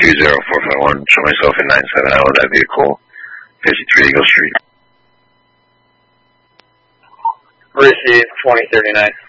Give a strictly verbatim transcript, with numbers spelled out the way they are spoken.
two zero four five one. Show myself in nine seven. I own that vehicle. fifty-three Eagle Street. Receive twenty thirty-nine.